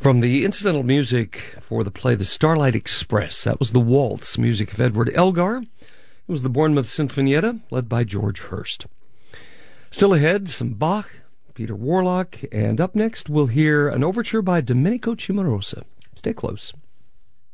From the incidental music for the play The Starlight Express, that was the waltz, music of Edward Elgar. It was the Bournemouth Sinfonietta, led by George Hurst. Still ahead, some Bach, Peter Warlock, and up next we'll hear an overture by Domenico Cimarosa. Stay close.